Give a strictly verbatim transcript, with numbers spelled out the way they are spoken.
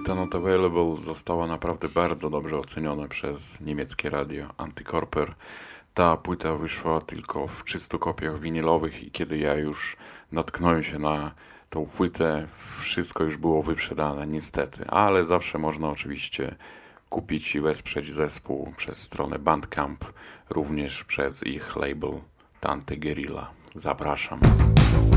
płyta Not Available została naprawdę bardzo dobrze oceniona przez niemieckie radio Antikorper. Ta płyta wyszła tylko w trzystu kopiach winylowych i kiedy ja już natknąłem się na tą płytę, wszystko już było wyprzedane, niestety. Ale zawsze można oczywiście kupić i wesprzeć zespół przez stronę Bandcamp, również przez ich label Tante Guerilla. Zapraszam.